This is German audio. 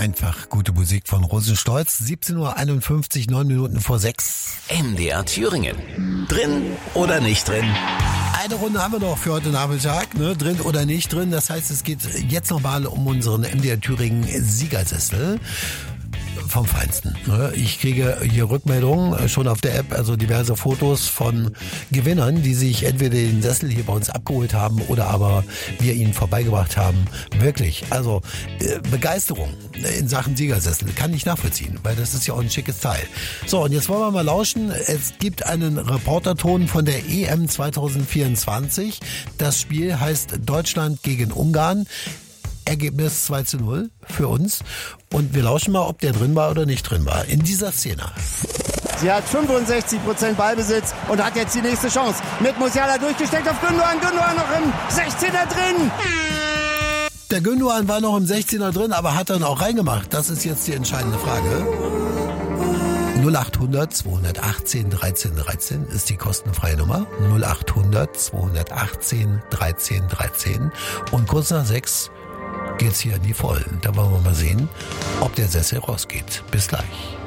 Einfach gute Musik von Rosenstolz. 17:51 Uhr, 9 Minuten vor 6. MDR Thüringen. Drin oder nicht drin? Eine Runde haben wir noch für heute Nachmittag, ne? Drin oder nicht drin. Das heißt, es geht jetzt nochmal um unseren MDR Thüringen Siegersessel. Vom Feinsten. Ich kriege hier Rückmeldungen schon auf der App, also diverse Fotos von Gewinnern, die sich entweder den Sessel hier bei uns abgeholt haben oder aber wir ihn vorbeigebracht haben. Wirklich, also Begeisterung in Sachen Siegersessel kann ich nachvollziehen, weil das ist ja auch ein schickes Teil. So, und jetzt wollen wir mal lauschen. Es gibt einen Reporterton von der EM 2024. Das Spiel heißt Deutschland gegen Ungarn. Ergebnis 2:0 für uns. Und wir lauschen mal, ob der drin war oder nicht drin war. In dieser Szene. Sie hat 65% Ballbesitz und hat jetzt die nächste Chance. Mit Musiala durchgesteckt auf Gündoğan. Gündoğan noch im 16er drin. Der Gündoğan war noch im 16er drin, aber hat dann auch reingemacht. Das ist jetzt die entscheidende Frage. 0800 218 13 13 ist die kostenfreie Nummer. 0800 218 13 13. Und kurz nach 6 geht's hier in die Vollen. Da wollen wir mal sehen, ob der Sessel rausgeht. Bis gleich.